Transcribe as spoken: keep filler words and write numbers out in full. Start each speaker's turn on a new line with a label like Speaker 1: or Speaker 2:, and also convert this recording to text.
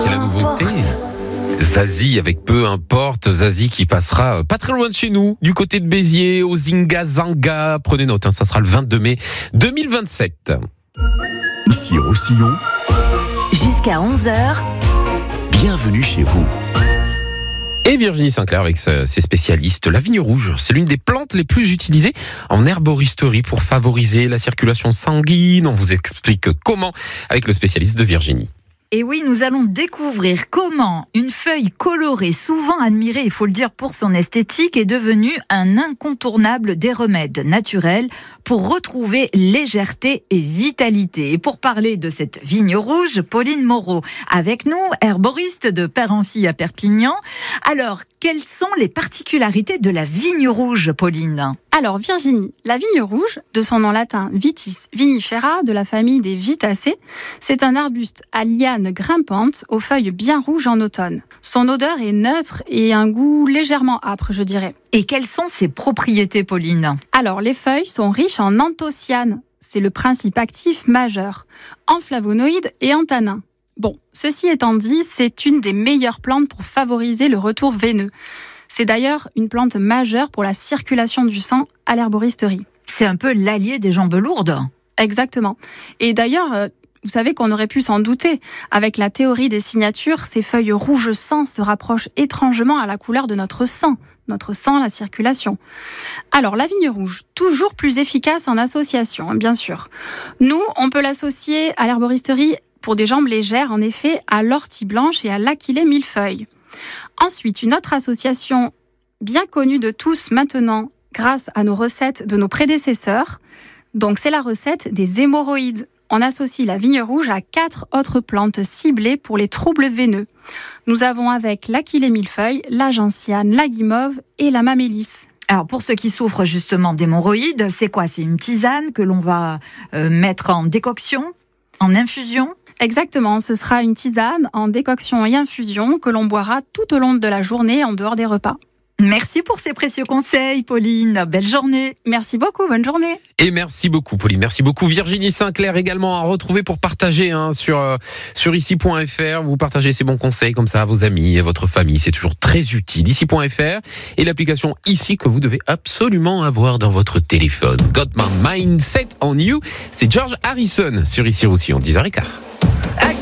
Speaker 1: c'est la nouveauté. Zazie avec Peu importe, Zazie qui passera pas très loin de chez nous, du côté de Béziers, au Zinga Zanga. Prenez note, hein, ça sera le vingt-deux mai deux mille vingt-sept.
Speaker 2: Ici Roussillon,
Speaker 3: Jusqu'à onze heures,
Speaker 2: bienvenue chez vous.
Speaker 1: Et Virginie Sinclair avec ses spécialistes. La vigne rouge, c'est l'une des plantes les plus utilisées en herboristerie pour favoriser la circulation sanguine. On vous explique comment avec le spécialiste de Virginie.
Speaker 3: Et oui, nous allons découvrir comment une feuille colorée, souvent admirée, il faut le dire pour son esthétique, est devenue un incontournable des remèdes naturels pour retrouver légèreté et vitalité. Et pour parler de cette vigne rouge, Pauline Moreau, avec nous, herboriste de père en fille à Perpignan. Alors, quelles sont les particularités de la vigne rouge, Pauline ?
Speaker 4: Alors Virginie, la vigne rouge, de son nom latin Vitis vinifera, de la famille des Vitacées, c'est un arbuste à liane grimpante aux feuilles bien rouges en automne. Son odeur est neutre et un goût légèrement âpre, je dirais.
Speaker 3: Et quelles sont ses propriétés, Pauline ?
Speaker 4: Alors les feuilles sont riches en anthocyanes, c'est le principe actif majeur, en flavonoïdes et en tanins. Bon, ceci étant dit, c'est une des meilleures plantes pour favoriser le retour veineux. C'est d'ailleurs une plante majeure pour la circulation du sang à l'herboristerie.
Speaker 3: C'est un peu l'allié des jambes lourdes.
Speaker 4: Exactement. Et d'ailleurs, vous savez qu'on aurait pu s'en douter. Avec la théorie des signatures, ces feuilles rouges sang se rapprochent étrangement à la couleur de notre sang. Notre sang, la circulation. Alors, la vigne rouge, toujours plus efficace en association, bien sûr. Nous, on peut l'associer à l'herboristerie pour des jambes légères, en effet, à l'ortie blanche et à l'aquilée millefeuille. Ensuite, une autre association bien connue de tous maintenant, grâce à nos recettes de nos prédécesseurs, donc c'est la recette des hémorroïdes. On associe la vigne rouge à quatre autres plantes ciblées pour les troubles veineux. Nous avons avec l'aquilée millefeuille, la gentiane, la guimauve et la mamélis.
Speaker 3: Alors pour ceux qui souffrent justement d'hémorroïdes, c'est quoi ? C'est une tisane que l'on va euh, mettre en décoction, en infusion ?
Speaker 4: Exactement, ce sera une tisane en décoction et infusion que l'on boira tout au long de la journée en dehors des repas.
Speaker 3: Merci pour ces précieux conseils, Pauline. Belle journée.
Speaker 4: Merci beaucoup, bonne journée.
Speaker 1: Et merci beaucoup, Pauline. Merci beaucoup, Virginie Sinclair, également à retrouver pour partager hein, sur, euh, sur ici point f r. Vous partagez ces bons conseils comme ça à vos amis, à votre famille. C'est toujours très utile. ici point f r et l'application Ici que vous devez absolument avoir dans votre téléphone. Got my mindset on you. C'est George Harrison sur Ici Roussillon, dix heures quinze.